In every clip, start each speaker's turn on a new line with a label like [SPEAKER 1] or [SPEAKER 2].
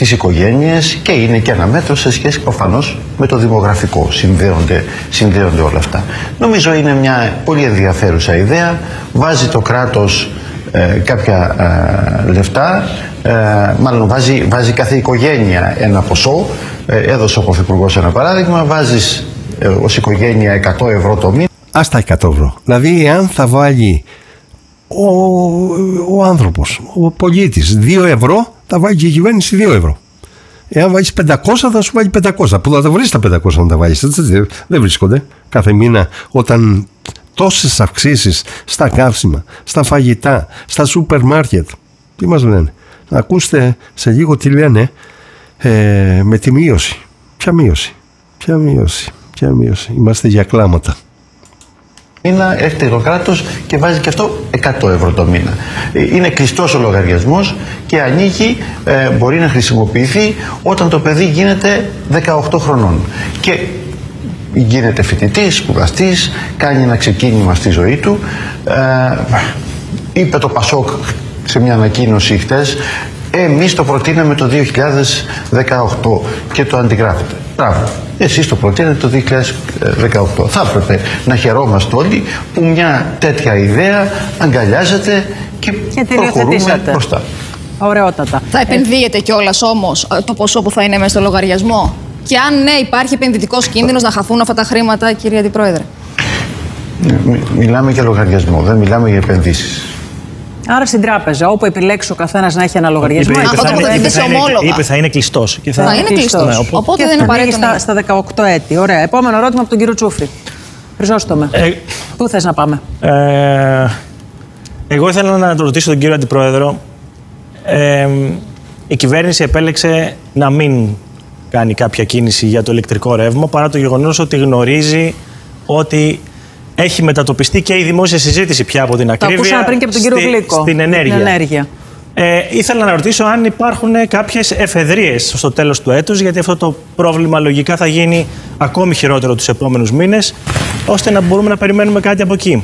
[SPEAKER 1] τις οικογένειες και είναι και ένα μέτρο σε σχέση προφανώς με το δημογραφικό. Συνδέονται όλα αυτά. Νομίζω είναι μια πολύ ενδιαφέρουσα ιδέα. Βάζει το κράτος κάποια λεφτά, μάλλον βάζει κάθε οικογένεια ένα ποσό. Έδωσε ο Πρωθυπουργός ένα παράδειγμα, βάζεις ως οικογένεια 100 ευρώ το μήνα.
[SPEAKER 2] Ας τα 100 ευρώ. Δηλαδή, εάν θα βάλει ο άνθρωπος, ο πολίτης 2 ευρώ, θα βάλει και η κυβέρνηση 2 ευρώ. Εάν βάλεις 500, θα σου βάλει 500. Πού θα τα βρεις τα 500 να τα βάλεις? Δεν βρίσκονται κάθε μήνα, όταν τόσες αυξήσεις στα καύσιμα, στα φαγητά, στα σούπερ μάρκετ. Τι μας λένε? Να ακούσετε σε λίγο τι λένε με τη μείωση. Ποια μείωση? Είμαστε για κλάματα.
[SPEAKER 1] Μήνα έρχεται το κράτος και βάζει και αυτό 100 ευρώ το μήνα. Είναι κλειστός ο λογαριασμός και ανοίγει, μπορεί να χρησιμοποιηθεί όταν το παιδί γίνεται 18 χρονών. Και γίνεται φοιτητής, σπουδαστής, κάνει ένα ξεκίνημα στη ζωή του. Είπε το Πασόκ σε μια ανακοίνωση χτες, εμείς το προτείναμε το 2018 και το αντιγράφετε. Μπράβο. Εσείς το προτείνατε το 2018. Θα έπρεπε να χαιρόμαστε όλοι που μια τέτοια ιδέα αγκαλιάζεται και προχωρούμε μπροστά.
[SPEAKER 3] Ωραιότατα.
[SPEAKER 4] Θα επενδύεται κιόλας όμως το ποσό που θα είναι μέσα στο λογαριασμό? Και αν ναι, υπάρχει επενδυτικός κίνδυνος να χαθούν αυτά τα χρήματα, κύριε Αντιπρόεδρε?
[SPEAKER 1] Μιλάμε για λογαριασμό, δεν μιλάμε για επενδύσεις.
[SPEAKER 3] Άρα στην τράπεζα, όπου επιλέξει ο καθένας να έχει ένα λογαριασμό,
[SPEAKER 5] είπε θα είναι κλειστός.
[SPEAKER 4] Θα είναι κλειστός. Οπότε δεν είναι απαραίτητο.
[SPEAKER 3] Στα 18 έτη. Ωραία. Επόμενο ερώτημα από τον κύριο Τσούφρη. Χρυσόστομε. Πού θες να πάμε?
[SPEAKER 5] Εγώ ήθελα να ρωτήσω τον κύριο Αντιπρόεδρο. Η κυβέρνηση επέλεξε να μην κάνει κάποια κίνηση για το ηλεκτρικό ρεύμα, παρά το γεγονός ότι γνωρίζει ότι έχει μετατοπιστεί και η δημόσια συζήτηση πια από την ακρίβεια
[SPEAKER 3] πριν και από τον κύριο Γλύκο,
[SPEAKER 5] στην ενέργεια. Ήθελα να ρωτήσω αν υπάρχουν κάποιες εφεδρίες στο τέλος του έτους, γιατί αυτό το πρόβλημα λογικά θα γίνει ακόμη χειρότερο τους επόμενους μήνες, ώστε να μπορούμε να περιμένουμε κάτι από εκεί.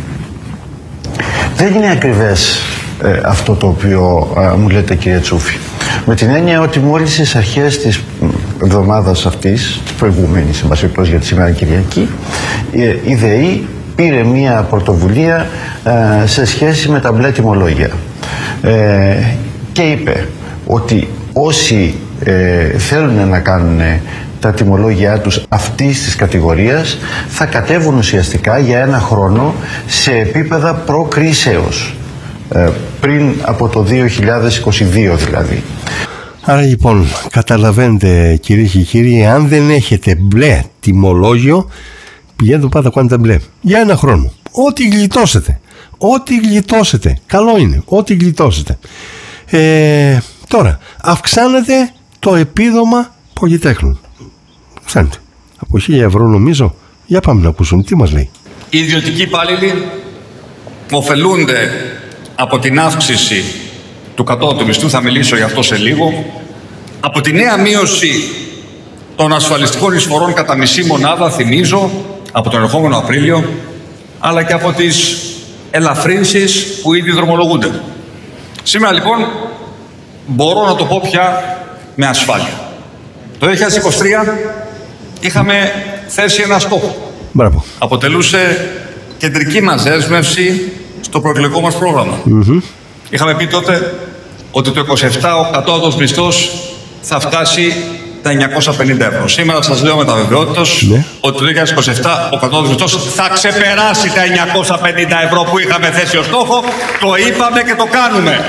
[SPEAKER 1] Δεν είναι ακριβές αυτό το οποίο μου λέτε, κύριε Τσούφη. Με την έννοια ότι μόλις στις αρχές της εβδομάδας αυτής, της προηγούμενης, για τη σήμερα Κυριακή, η ΔΕΗ πήρε μία πρωτοβουλία σε σχέση με τα μπλε τιμολόγια. Και είπε ότι όσοι θέλουν να κάνουν τα τιμολόγια τους αυτής της κατηγορίας θα κατέβουν ουσιαστικά για ένα χρόνο σε επίπεδα προκρίσεως. Πριν από το 2022 δηλαδή.
[SPEAKER 2] Άρα λοιπόν καταλαβαίνετε, κυρίες και κύριοι, αν δεν έχετε μπλε τιμολόγιο, πηγαίνετε πάντα κάνετε μπλε για ένα χρόνο. Ό,τι γλιτώσετε, καλό είναι, ό,τι γλιτώσετε. Τώρα αυξάνεται το επίδομα πολυτέχνων. Αυξάνεται από 1.000 ευρώ, νομίζω. Για πάμε να ακούσουμε τι μας λέει.
[SPEAKER 6] Οι ιδιωτικοί υπάλληλοι ωφελούνται από την αύξηση του κατώτατου μισθού, θα μιλήσω γι' αυτό σε λίγο, από τη νέα μείωση των ασφαλιστικών εισφορών κατά μισή μονάδα, θυμίζω, από τον ερχόμενο Απρίλιο, αλλά και από τις ελαφρύνσεις που ήδη δρομολογούνται. Σήμερα λοιπόν μπορώ να το πω πια με ασφάλεια. Το 2023 είχαμε θέσει ένα στόχο.
[SPEAKER 2] Μπράβο.
[SPEAKER 6] Αποτελούσε κεντρική μας δέσμευση στο προεκλογικό μας πρόγραμμα. Είχαμε πει τότε ότι το 27 ο κατώτατος μισθός θα φτάσει τα 950 ευρώ. Σήμερα σας λέω με τα βεβαιότητας ότι το 2027 ο κατώτατος μισθός θα ξεπεράσει τα 950 ευρώ που είχαμε θέσει ως στόχο. Το είπαμε και το κάνουμε.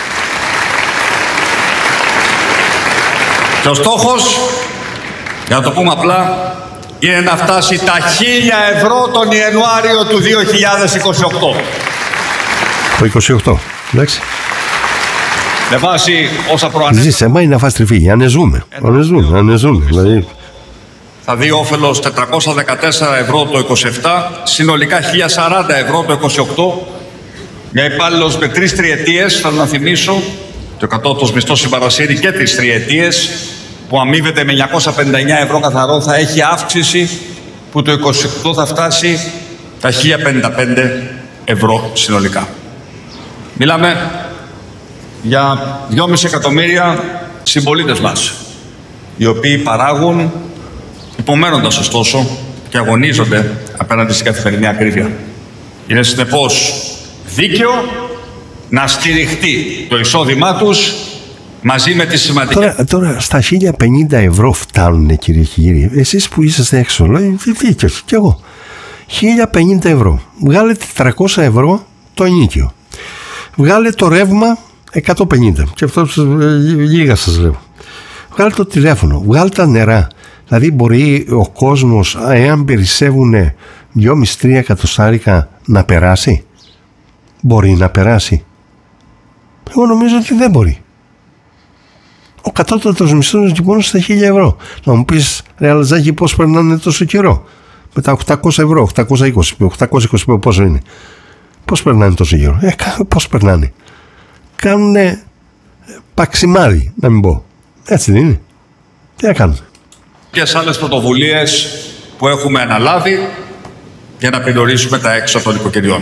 [SPEAKER 6] Και ο στόχος, για να το πούμε απλά, είναι να φτάσει τα 1.000 ευρώ τον Ιανουάριο του 2028.
[SPEAKER 2] Το 28, εντάξει.
[SPEAKER 6] Με βάση όσα προανέφερα.
[SPEAKER 2] Ζήσε, μα είναι να φας τριφύγει. Ανεζούμε. Δηλαδή.
[SPEAKER 6] Θα δει όφελος 414 ευρώ το 27, συνολικά 1.040 ευρώ το 28. Για υπάλληλος με 3 τριετίες, θέλω να θυμίσω, το κατώτατος μισθός συμπαρασύρει και τις τριετίες, που αμείβεται με 959 ευρώ καθαρό, θα έχει αύξηση που το 28 θα φτάσει τα 1.055 ευρώ συνολικά. Μιλάμε για 2,5 εκατομμύρια συμπολίτες μας, οι οποίοι παράγουν, υπομένοντας ωστόσο και αγωνίζονται απέναντι στην καθημερινή ακρίβεια. Είναι συνεπώς δίκαιο να στηριχτεί το εισόδημά τους μαζί με τις σημαντικές...
[SPEAKER 2] Τώρα στα 1050 ευρώ φτάνουν, κύριε και κύριοι. Εσείς που είσαστε έξω, λέει, δίκαιο, κι εγώ. 1050 ευρώ. Βγάλε 400 ευρώ το ενίκιο. Βγάλε το ρεύμα 150. Και αυτό λίγα σας λέω. Βγάλε το τηλέφωνο. Βγάλε τα νερά. Δηλαδή μπορεί ο κόσμος, εάν περισσεύουν 2,5-3 εκατοστάρικα, να περάσει. Μπορεί να περάσει. Εγώ νομίζω ότι δεν μπορεί. Ο κατώτατος μισθός λοιπόν στα 1.000 ευρώ. Να μου πεις, ρε Αλαζάκη, πώς περνάνε τόσο καιρό? Με τα 800 ευρώ, 820, 825 πόσο είναι? Πώς περνάνε τόσο καιρό? Πώς περνάνε? Κάνουνε παξιμάδι, να μην πω. Έτσι δεν είναι? Τι να κάνουμε?
[SPEAKER 6] Και άλλες πρωτοβουλίες που έχουμε αναλάβει για να περιορίσουμε τα έξοδα των οικοκυριών.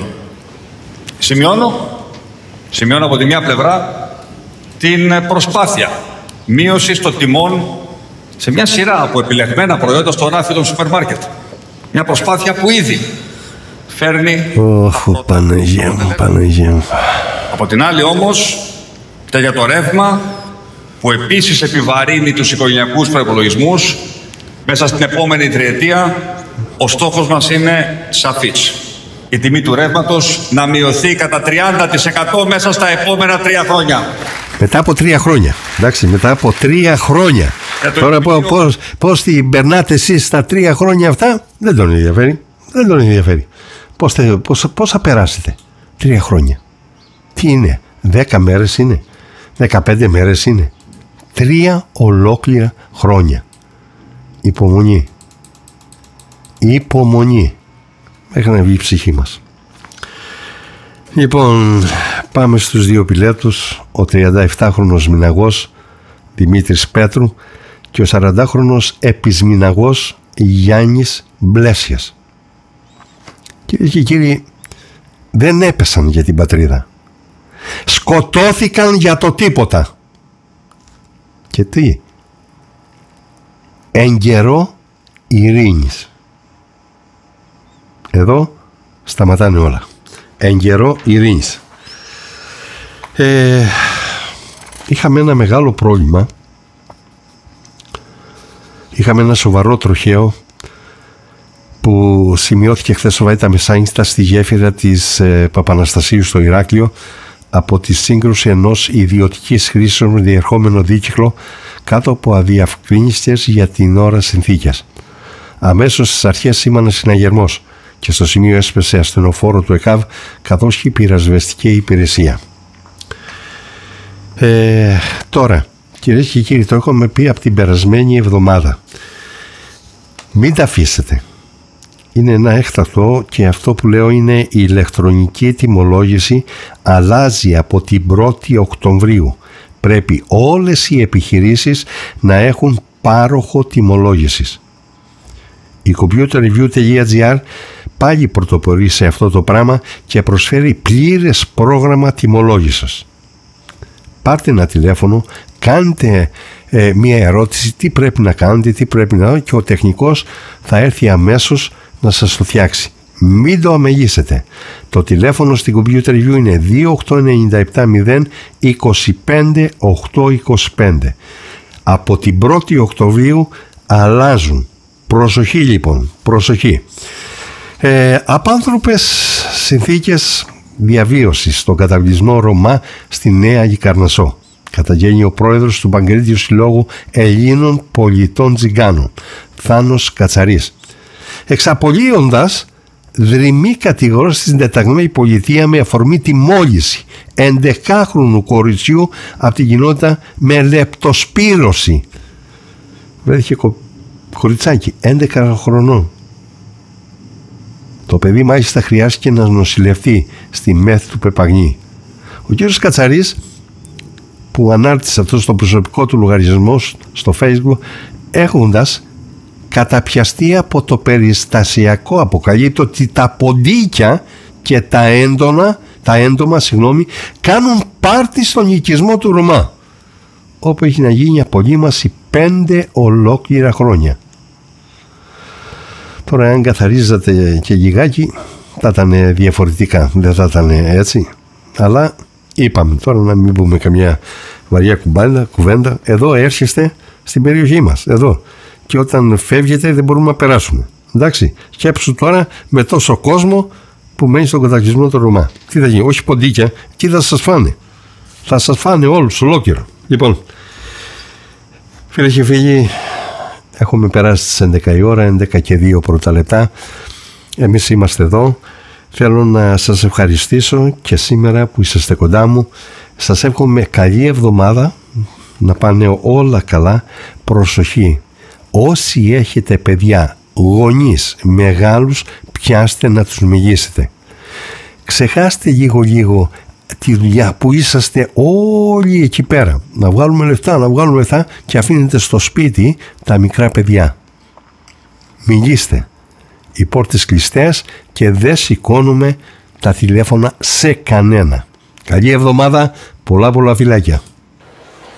[SPEAKER 6] Σημειώνω από τη μια πλευρά την προσπάθεια μείωσης των τιμών σε μια σειρά από επιλεγμένα προϊόντα στο ράφι των σούπερ μάρκετ. Μια προσπάθεια που ήδη φέρνει...
[SPEAKER 2] Παναγία.
[SPEAKER 6] Από την άλλη όμως, και για το ρεύμα, που επίσης επιβαρύνει τους οικογενειακούς προϋπολογισμούς, μέσα στην επόμενη τριετία ο στόχος μας είναι σαφής. Η τιμή του ρεύματος να μειωθεί κατά 30% μέσα στα επόμενα 3 χρόνια.
[SPEAKER 2] Μετά από 3 χρόνια. Εντάξει, μετά από 3 χρόνια. Τώρα πώς την περνάτε εσείς στα 3 χρόνια αυτά, δεν τον ενδιαφέρει. Δεν τον ενδιαφέρει. Πώς θα περάσετε 3 χρόνια? Τι είναι? 10 μέρες είναι? 15 μέρες είναι? 3 ολόκληρα χρόνια. Υπομονή. Υπομονή. Μέχρι να βγει η ψυχή μας. Λοιπόν, πάμε στους δύο πιλέτους. Ο 37χρονος μηναγός Δημήτρης Πέτρου και ο 40χρονος επισμηναγός Γιάννης Μπλέσιας. Κυρίες και κύριοι, δεν έπεσαν για την πατρίδα. Σκοτώθηκαν για το τίποτα. Και τι? Εν καιρό ειρήνης. Εδώ σταματάνε όλα. Εν καιρό ειρήνης. Είχαμε ένα μεγάλο πρόβλημα. Είχαμε ένα σοβαρό τροχαίο που σημειώθηκε χθες το τα μεσάνυχτα στη γέφυρα της Παπαναστασίου στο Ηράκλειο από τη σύγκρουση ενός ιδιωτικής χρήσεως διερχόμενο δίκυκλο κάτω από αδιαυκρίνιστες για την ώρα συνθήκες. Αμέσως στις αρχές σήμανε συναγερμός και στο σημείο έσπεσε ασθενοφόρο του ΕΚΑΒ καθώς και η πυρασβεστική υπηρεσία. Τώρα, κυρίες και κύριοι, το έχουμε πει από την περασμένη εβδομάδα. Μην τα αφήσετε. Είναι ένα έκτακτο και αυτό που λέω είναι η ηλεκτρονική τιμολόγηση αλλάζει από την 1η Οκτωβρίου. Πρέπει όλες οι επιχειρήσεις να έχουν πάροχο τιμολόγησης. Η computerreview.gr πάλι πρωτοπορεί σε αυτό το πράγμα και προσφέρει πλήρες πρόγραμμα τιμολόγησης. Πάρτε ένα τηλέφωνο, κάντε μία ερώτηση, τι πρέπει να κάνετε, τι πρέπει να και ο τεχνικός θα έρθει αμέσως να σας το φτιάξει. Μην το αμελήσετε. Το τηλέφωνο στην Computer Review είναι 2897025 825. Από την 1η Οκτωβρίου αλλάζουν. Προσοχή λοιπόν, προσοχή. Απάνθρωπες συνθήκες διαβίωσης στον καταβλισμό Ρωμά στη Νέα Λικαρνασσό. Καταγγέλνει ο πρόεδρος του Παγκρίτιου Συλλόγου Ελλήνων Πολιτών Τζιγκάνων, Θάνος Κατσαρής. Εξαπολύοντας δρυμή κατηγορία στην τεταγμένη πολιτεία με αφορμή τη μόλυνση 11χρονου κοριτσιού από την κοινότητα με λεπτοσπύρωση. Βρέθηκε κοριτσάκι 11 χρονών. Το παιδί μάλιστα χρειάστηκε να νοσηλευτεί στη ΜΕΘ του Πεπαγνή. Ο κύριος Κατσαρής, που ανάρτησε αυτό στο προσωπικό του λογαριασμό στο Facebook, έχοντας καταπιαστεί από το περιστασιακό, αποκαλύπτει ότι τα ποντίκια και τα έντομα κάνουν πάρτι στον οικισμό του Ρωμά. όπου έχει να γίνει η απολύμαση 5 ολόκληρα χρόνια. Τώρα αν καθαρίζατε και λιγάκι θα ήταν διαφορετικά, δεν θα ήταν έτσι. Αλλά είπαμε τώρα να μην πούμε καμιά βαριά κουβέντα. Εδώ έρχεστε στην περιοχή μας, εδώ. Και όταν φεύγετε δεν μπορούμε να περάσουμε. Εντάξει, σκέψου τώρα με τόσο κόσμο που μένει στον κατακλυσμό του Ρωμά. Τι θα γίνει, όχι ποντίκια, τι θα σας φάνε. Θα σας φάνε όλους ολόκληρο. Λοιπόν, φίλε και φίλοι, έχουμε περάσει στις 11 η ώρα, 11 και 2 πρώτα λεπτά. Εμείς είμαστε εδώ. Θέλω να σας ευχαριστήσω και σήμερα που είσαστε κοντά μου. Σας εύχομαι καλή εβδομάδα, να πάνε όλα καλά. Προσοχή, όσοι έχετε παιδιά, γονείς, μεγάλους, πιάστε να τους μιγήσετε. Ξεχάστε λίγο τη δουλειά που είσαστε όλοι εκεί πέρα. Να βγάλουμε λεφτά και αφήνετε στο σπίτι τα μικρά παιδιά. Μιλήστε. Οι πόρτες κλειστές και δεν σηκώνουμε τα τηλέφωνα σε κανένα. Καλή εβδομάδα, πολλά φιλάκια.